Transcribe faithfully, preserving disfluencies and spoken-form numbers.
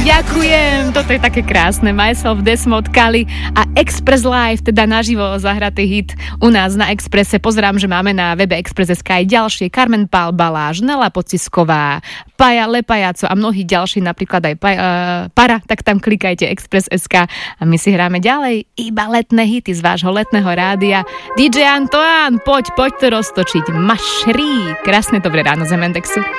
Ďakujem, toto je také krásne. Myself, Desmond, Kali a Express Live, teda naživo zahratý hit u nás na Expresse. Pozerám, že máme na webe Express bodka es ká aj ďalšie. Carmen Pál Baláž, Nela Pocisková, Paja Lepajaco a mnohí ďalší, napríklad aj pa, uh, Para, tak tam klikajte Express bodka es ká a my si hráme ďalej iba letné hity z vášho letného rádia. dý džej Antoine, poď, poď to roztočiť. Mašrí. Krásne dobré ráno z em en dé exu.